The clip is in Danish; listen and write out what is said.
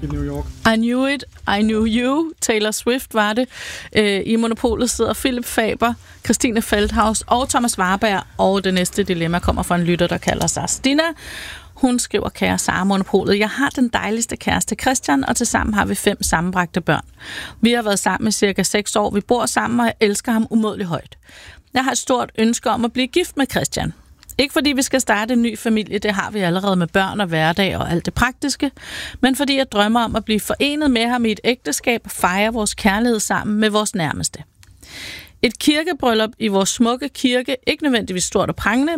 i New York. I knew it, I knew you. Taylor Swift var det. I Monopolet sidder Philip Faber, Christine Feldhaus og Thomas Warberg. Og det næste dilemma kommer fra en lytter, der kalder sig Stina. Hun skriver, kære Sara Monopolet, jeg har den dejligste kæreste Christian, og tilsammen har vi 5 sammenbragte børn. Vi har været sammen i cirka 6 år. Vi bor sammen, og jeg elsker ham umådeligt højt. Jeg har et stort ønske om at blive gift med Christian. Ikke fordi vi skal starte en ny familie, det har vi allerede med børn og hverdag og alt det praktiske, men fordi jeg drømmer om at blive forenet med ham i et ægteskab og fejre vores kærlighed sammen med vores nærmeste. Et kirkebryllup i vores smukke kirke, ikke nødvendigvis stort og prangende,